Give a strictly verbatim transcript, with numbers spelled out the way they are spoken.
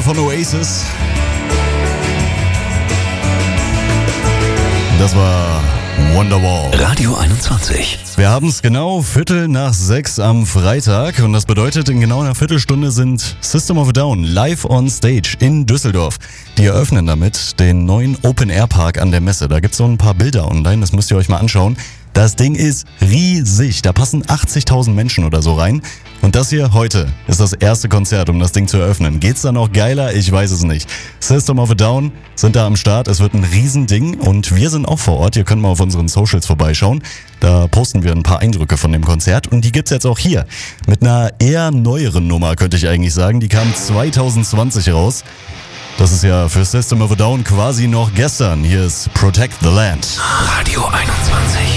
von Oasis. Das war Wonderwall. Radio einundzwanzig. Wir haben es genau Viertel nach sechs am Freitag und das bedeutet, in genau einer Viertelstunde sind System of a Down live on stage in Düsseldorf. Die eröffnen damit den neuen Open-Air-Park an der Messe. Da gibt es so ein paar Bilder online, das müsst ihr euch mal anschauen. Das Ding ist riesig, da passen achtzigtausend Menschen oder so rein. Und das hier heute ist das erste Konzert, um das Ding zu eröffnen. Geht's da noch geiler? Ich weiß es nicht. System of a Down sind da am Start, es wird ein Riesending und wir sind auch vor Ort. Ihr könnt mal auf unseren Socials vorbeischauen. Da posten wir ein paar Eindrücke von dem Konzert und die gibt's jetzt auch hier. Mit einer eher neueren Nummer, könnte ich eigentlich sagen. Die kam zwanzig zwanzig raus. Das ist ja für System of a Down quasi noch gestern. Hier ist Protect the Land. Radio einundzwanzig.